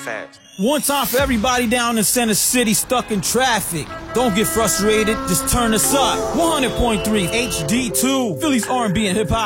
fast. One time for everybody down in Center City stuck in traffic. Don't get frustrated, just turn us up. 100.3 HD2, Philly's R&B and hip hop.